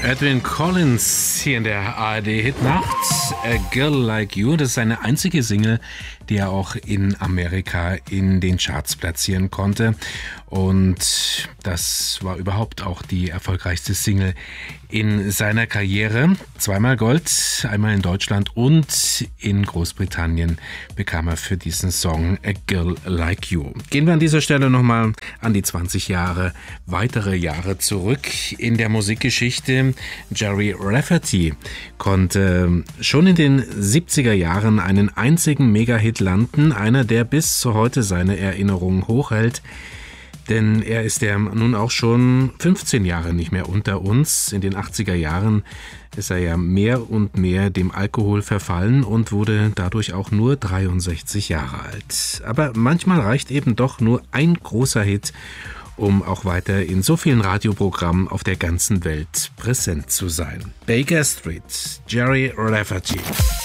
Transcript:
Edwyn Collins hier in der ARD Hitnacht. A Girl Like You, das ist seine einzige Single, die er auch in Amerika in den Charts platzieren konnte. Und das war überhaupt auch die erfolgreichste Single in seiner Karriere. Zweimal Gold, einmal in Deutschland und in Großbritannien bekam er für diesen Song A Girl Like You. Gehen wir an dieser Stelle nochmal an die 20 Jahre, weitere Jahre zurück in der Musikgeschichte. Gerry Rafferty konnte schon in den 70er Jahren einen einzigen Megahit landen, einer, der bis zu heute seine Erinnerungen hochhält. Denn er ist ja nun auch schon 15 Jahre nicht mehr unter uns. In den 80er Jahren ist er ja mehr und mehr dem Alkohol verfallen und wurde dadurch auch nur 63 Jahre alt. Aber manchmal reicht eben doch nur ein großer Hit, um auch weiter in so vielen Radioprogrammen auf der ganzen Welt präsent zu sein. Baker Street, Gerry Rafferty.